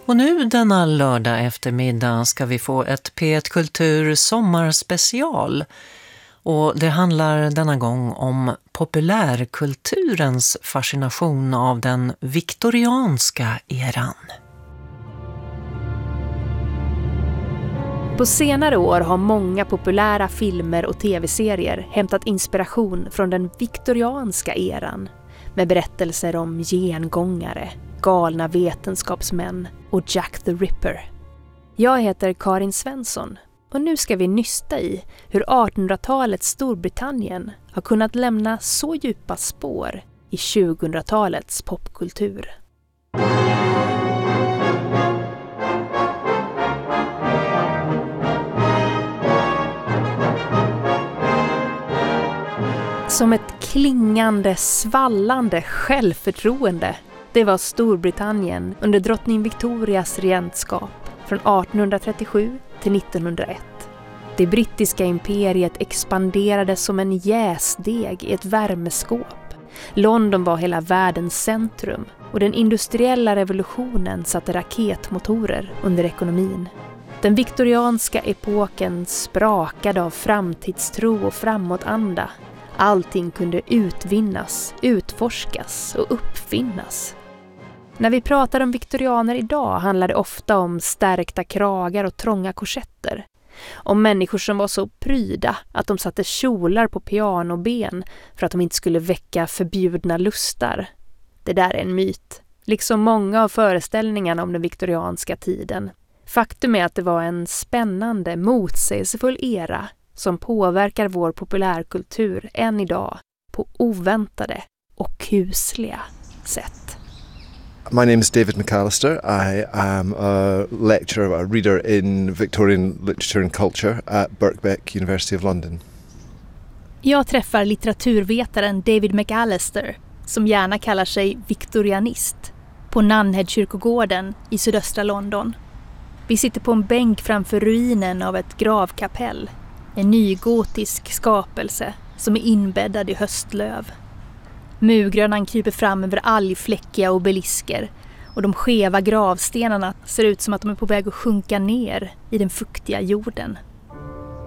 Och nu denna lördag eftermiddag ska vi få ett P1 Kultur sommarspecial. Och det handlar denna gång om populärkulturens fascination av den viktorianska eran. På senare år har många populära filmer och tv-serier hämtat inspiration från den viktorianska eran med berättelser om gengångare, galna vetenskapsmän och Jack the Ripper. Jag heter Karin Svensson och nu ska vi nysta i hur 1800-talets Storbritannien har kunnat lämna så djupa spår i 2000-talets popkultur. Som ett klingande, svallande självförtroende. Det var Storbritannien under drottning Victorias regentskap från 1837 till 1901. Det brittiska imperiet expanderade som en jäsdeg i ett värmeskåp. London var hela världens centrum och den industriella revolutionen satte raketmotorer under ekonomin. Den viktorianska epoken sprakade av framtidstro och framåtanda. Allting kunde utvinnas, utforskas och uppfinnas. När vi pratar om viktorianer idag handlar det ofta om stärkta kragar och trånga korsetter. Om människor som var så pryda att de satte kjolar på pianoben för att de inte skulle väcka förbjudna lustar. Det där är en myt, liksom många av föreställningarna om den viktorianska tiden. Faktum är att det var en spännande, motsägelsefull era som påverkar vår populärkultur än idag på oväntade och kusliga sätt. My name is David McAllister. I am a lecturer, a reader in Victorian literature and culture at Birkbeck University of London. Jag träffar litteraturvetaren David McAllister, som gärna kallar sig viktorianist, på Nunhead-kyrkogården i sydöstra London. Vi sitter på en bänk framför ruinen av ett gravkapell. En nygotisk skapelse som är inbäddad i höstlöv. Murgrönan kryper fram över algfläckiga obelisker och de skeva gravstenarna ser ut som att de är på väg att sjunka ner i den fuktiga jorden.